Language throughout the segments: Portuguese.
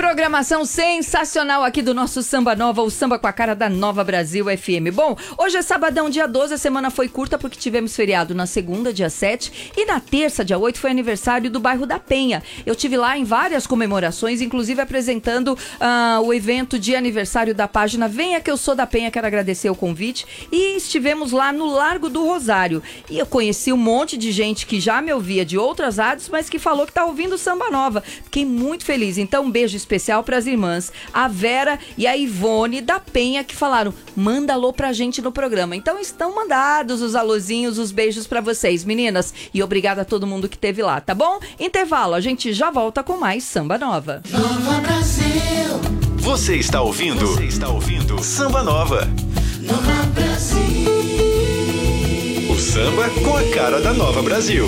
Programação sensacional aqui do nosso Samba Nova, o samba com a cara da Nova Brasil FM. Bom, hoje é sabadão, dia 12, a semana foi curta porque tivemos feriado na segunda, dia 7, e na terça, dia 8, foi aniversário do bairro da Penha. Eu tive lá em várias comemorações, inclusive apresentando o evento de aniversário da página Venha Que Eu Sou da Penha, quero agradecer o convite, e estivemos lá no Largo do Rosário. E eu conheci um monte de gente que já me ouvia de outras rádios, mas que falou que tá ouvindo Samba Nova. Fiquei muito feliz, então um beijo especial para as irmãs, a Vera e a Ivone da Penha, que falaram, manda alô pra gente no programa. Então estão mandados os alôzinhos, os beijos para vocês, meninas. E obrigada a todo mundo que esteve lá, tá bom? Intervalo, a gente já volta com mais Samba Nova. Nova Brasil. Você está ouvindo? Samba Nova. Nova Brasil. O samba com a cara da Nova Brasil.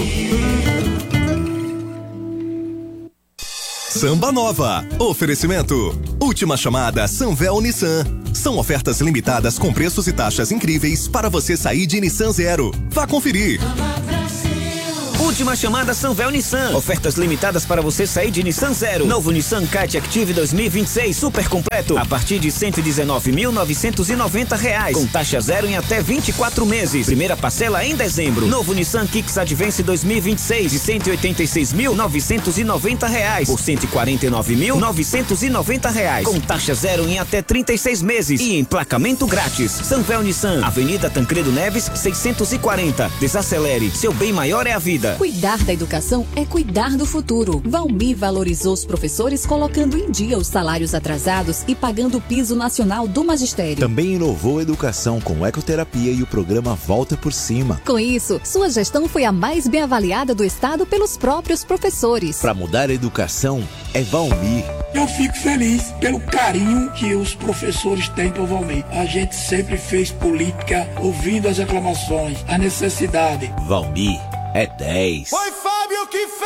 Samba Nova. Oferecimento. Última chamada Sanvel Nissan. São ofertas limitadas com preços e taxas incríveis para você sair de Nissan Zero. Vá conferir. Última chamada Sanvel Nissan. Ofertas limitadas para você sair de Nissan Zero. Novo Nissan Kite Active 2026 super completo a partir de R$119.990 com taxa zero em até 24 meses. Primeira parcela em dezembro. Novo Nissan Kicks Advance 2026 de R$186.990 por R$149.990 com taxa zero em até 36 meses e emplacamento grátis. Sanvel Nissan, Avenida Tancredo Neves 640. Desacelere, seu bem maior é a vida. Cuidar da educação é cuidar do futuro. Valmir valorizou os professores colocando em dia os salários atrasados e pagando o piso nacional do magistério. Também inovou a educação com ecoterapia e o programa Volta por Cima. Com isso, sua gestão foi a mais bem avaliada do estado pelos próprios professores. Para mudar a educação, é Valmir. Eu fico feliz pelo carinho que os professores têm por Valmir. A gente sempre fez política ouvindo as reclamações, a necessidade. Valmir é 10. Foi Fábio que fez!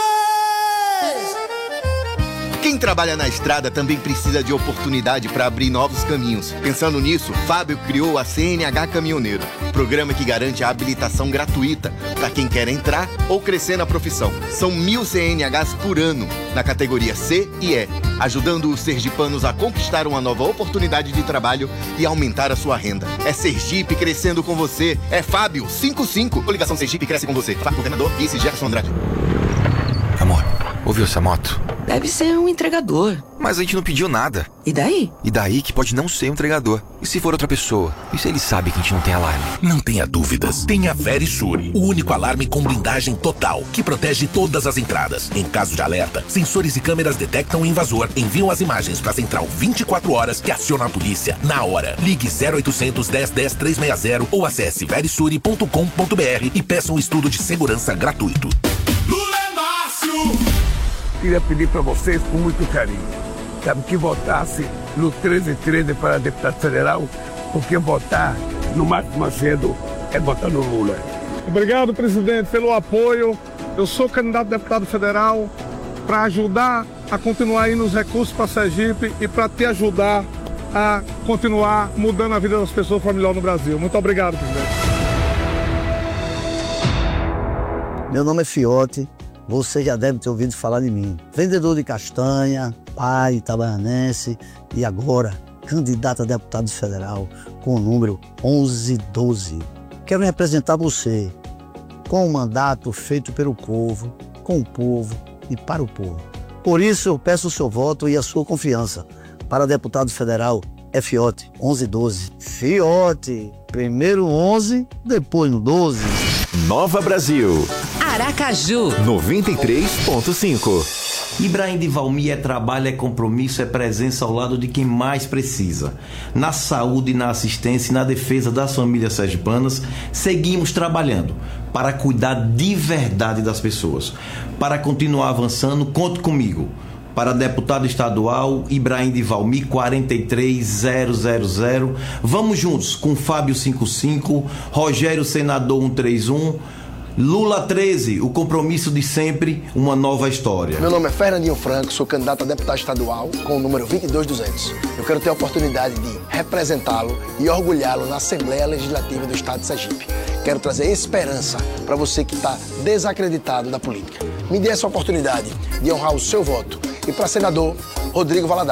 Quem trabalha na estrada também precisa de oportunidade para abrir novos caminhos. Pensando nisso, Fábio criou a CNH Caminhoneiro, programa que garante a habilitação gratuita para quem quer entrar ou crescer na profissão. São 1.000 CNHs por ano na categoria C e E, ajudando os sergipanos a conquistar uma nova oportunidade de trabalho e aumentar a sua renda. É Sergipe crescendo com você. É Fábio 55. Coligação Sergipe cresce com você. Governador Vice Jefferson Andrade. Amor, ouviu essa moto? Deve ser um entregador. Mas a gente não pediu nada. E daí? E daí que pode não ser um entregador. E se for outra pessoa? E se ele sabe que a gente não tem alarme? Não tenha dúvidas. Tenha Verisure, o único alarme com blindagem total, que protege todas as entradas. Em caso de alerta, sensores e câmeras detectam o invasor, enviam as imagens para a central 24 horas que aciona a polícia na hora. Ligue 0800 10 10 360 ou acesse verisure.com.br e peça um estudo de segurança gratuito. Lula é Márcio! Queria pedir para vocês com muito carinho, sabe, que votasse no 1313 para deputado federal, porque votar no Marcos Macedo é votar no Lula. Obrigado, presidente, pelo apoio. Eu sou candidato a deputado federal para ajudar a continuar indo os recursos para Sergipe e para te ajudar a continuar mudando a vida das pessoas para melhor no Brasil. Muito obrigado, presidente. Meu nome é Fiote. Você já deve ter ouvido falar de mim. Vendedor de castanha, pai itabaianense e agora candidato a deputado federal com o número 1112. Quero representar você com um mandato feito pelo povo, com o povo e para o povo. Por isso eu peço o seu voto e a sua confiança. Para deputado federal é Fiote, 1112. Fiote, primeiro 11, depois no 12. Nova Brasil. Aracaju 93.5. Ibrahim de Valmir é trabalho, é compromisso, é presença ao lado de quem mais precisa. Na saúde, na assistência e na defesa das famílias sergipanas, seguimos trabalhando para cuidar de verdade das pessoas. Para continuar avançando, conte comigo. Para deputado estadual, Ibrahim de Valmir, 43000. Vamos juntos com Fábio 55, Rogério Senador 131, Lula 13, o compromisso de sempre, uma nova história. Meu nome é Fernandinho Franco, sou candidato a deputado estadual com o número 22200. Eu quero ter a oportunidade de representá-lo e orgulhá-lo na Assembleia Legislativa do Estado de Sergipe. Quero trazer esperança para você que está desacreditado da política. Me dê essa oportunidade de honrar o seu voto. E para senador, Rodrigo Valadares.